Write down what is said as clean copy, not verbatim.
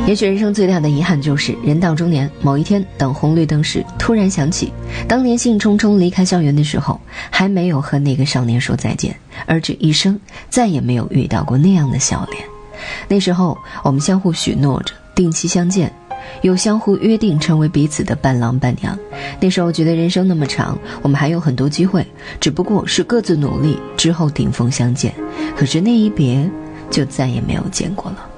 也许人生最大的遗憾就是人到中年，某一天等红绿灯时，突然想起当年兴冲冲离开校园的时候，还没有和那个少年说再见，而这一生再也没有遇到过那样的笑脸。那时候我们相互许诺着定期相见，又相互约定成为彼此的伴郎伴娘。那时候觉得人生那么长，我们还有很多机会，只不过是各自努力之后顶峰相见。可是那一别就再也没有见过了。